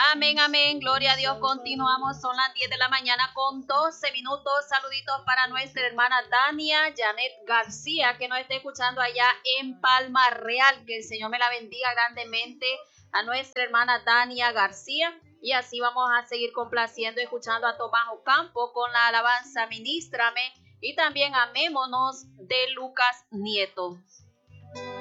Amén, amén, gloria a Dios. Continuamos, son las 10 de la mañana con 12 minutos. Saluditos para nuestra hermana Tania Janet García, que nos está escuchando allá en Palma Real. Que el Señor me la bendiga grandemente a nuestra hermana Tania García. Y así vamos a seguir complaciendo, escuchando a Tomás Ocampo con la alabanza Ministrame. Y también Amémonos de Lucas Nieto.